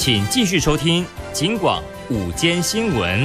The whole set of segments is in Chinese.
请继续收听警广午间新闻。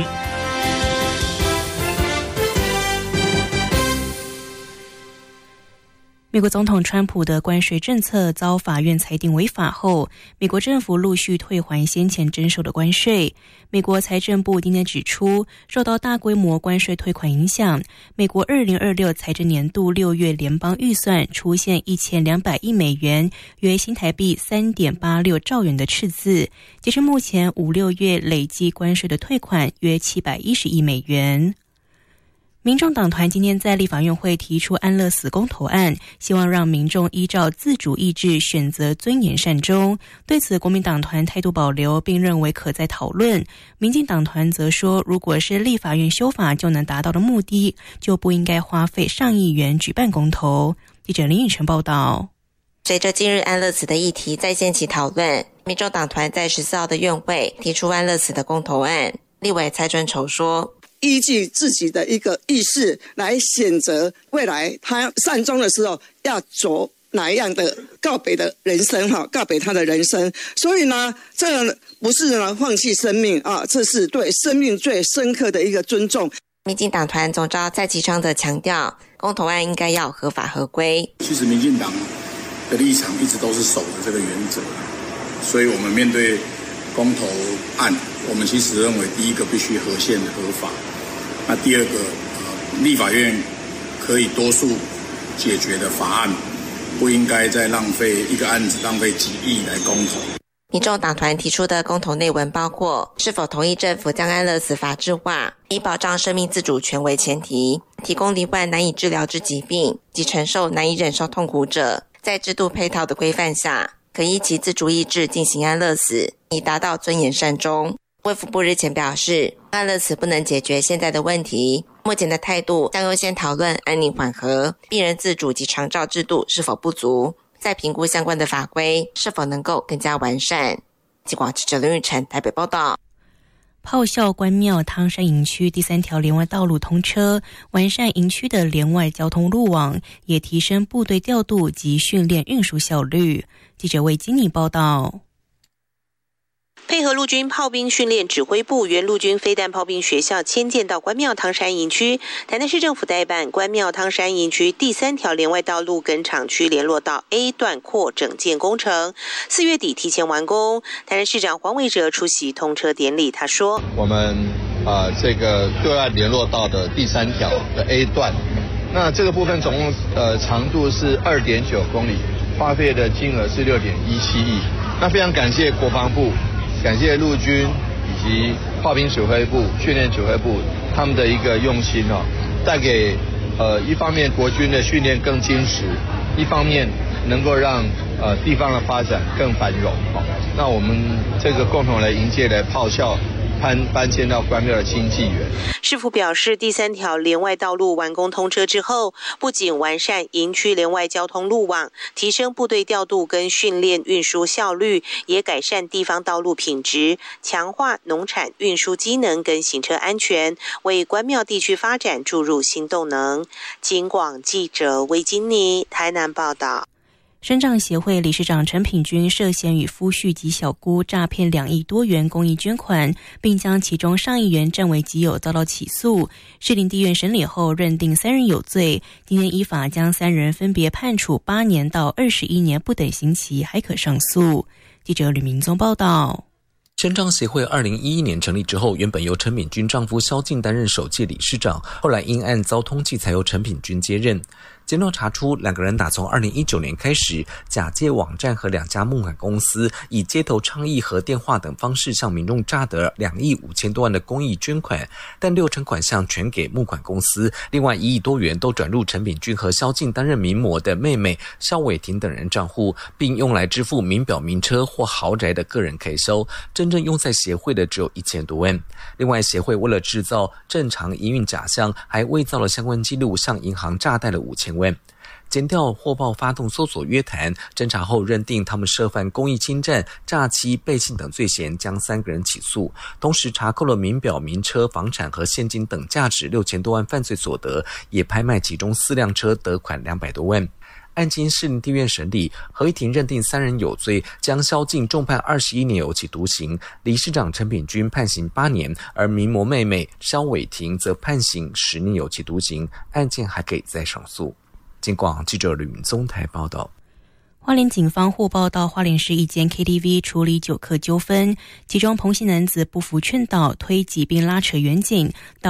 美国总统川普的关税政策遭法院裁定违法后，美国政府陆续退还先前征收的关税。美国财政部今天指出，受到大规模关税退款影响，美国2026财政年度6月联邦预算出现1200亿美元，约新台币3.86兆元的赤字。截至目前5-6月累计关税的退款约710亿美元。民众党团今天在立法院会提出安乐死公投案，希望让民众依照自主意志选择尊严善终。对此，国民党团态度保留，并认为可再讨论。民进党团则说，如果是立法院修法就能达到的目的，就不应该花费上亿元举办公投。记者林宇晨报道。 随着近日安乐死的议题再掀起讨论，民众党团在14号的院会提出安乐死的公投案。立委蔡尊筹说， 依据自己的一个意识来选择未来他善终的时候要走哪样的告别的人生，告别他的人生。所以呢，这不是呢放弃生命啊，这是对生命最深刻的一个尊重。 民进党团总召蔡其昌则强调，公投案应该要合法合规。 其实民进党的立场一直都是守着这个原则，所以我们面对公投案，我们其实认为第一个必须合宪合法，那第二个立法院可以多数解决的法案，不应该再浪费一个案子浪费几亿来公投。 民众党团提出的公投内文包括是否同意政府将安乐死法制化，以保障生命自主权为前提，提供罹患难以治疗之疾病及承受难以忍受痛苦者，在制度配套的规范下，可依其自主意志进行安乐死，以达到尊严善终。卫福部日前表示，安乐死不能解决现在的问题，目前的态度将优先讨论安宁缓和、病人自主及长照制度是否不足，再评估相关的法规是否能够更加完善。警广记者林玉成台北报道。 炮校关庙汤山营区第3条连外道路通车，完善营区的连外交通路网，也提升部队调度及训练运输效率。记者魏金妮报道。 配合陆军炮兵训练指挥部原陆军飞弹炮兵学校迁建到关庙汤山营区，台南市政府代办关庙汤山营区第3条连外道路跟厂区联络道 A 段扩整建工程，4月底提前完工。台南市长黄伟哲出席通车典礼，他说：“ 我们这个对岸联络道的第3条的 A 段，那这个部分总共长度是2.9公里，花费的金额是6.17亿。那非常感谢国防部。”感谢陆军以及炮兵指挥部、训练指挥部他们的一个用心带给一方面国军的训练更精实，一方面能够让地方的发展更繁荣。那我们这个共同来迎接来炮校搬迁到关庙的新纪元。 市府表示，第3条连外道路完工通车之后，不仅完善营区连外交通路网，提升部队调度跟训练运输效率，也改善地方道路品质，强化农产运输机能跟行车安全，为关庙地区发展注入新动能。警广记者魏金妮台南报道。 身障协会理事长陈品君涉嫌与夫婿及小姑诈骗2亿多元公益捐款，并将其中上亿元占为己有，遭到起诉。士林地院审理后认定3人有罪，今天依法将3人分别判处8年到21年不等刑期，还可上诉。记者吕明宗报道。 身障协会2011年成立之后，原本由陈品君丈夫萧敬担任首届理事长，后来因案遭通缉，才由陈品君接任。检调查出2个人打从2019年开始，假借网站和2家募款公司，以街头倡议和电话等方式向民众诈得2亿5千多万的公益捐款，但6成款项全给募款公司，另外1亿多元都转入陈品君和萧敬担任名模的妹妹萧伟婷等人账户，并用来支付名表、名车或豪宅的个人开销，真正用在协会的只有1000多万。另外，协会为了制造正常营运假象，还伪造了相关记录，向银行诈贷了5000万。检调获报发动搜索约谈，侦查后认定他们涉犯公益侵占、诈欺、背信等罪嫌，将3个人起诉。同时查扣了名表、名车、房产和现金等价值6000多万犯罪所得，也拍卖其中4辆车得款200多万。 案经士林地院审理，合议庭认定3人有罪，将萧敬重判21年有期徒刑，理事长陈炳君判刑8年，而名模妹妹萧伟婷则判刑10年有期徒刑，案件还可以再上诉。警广记者吕明宗台报道。 花莲警方获报到花莲市一间 KTV 处理酒客纠纷，其中彭姓男子不服劝导、推挤并拉扯员警，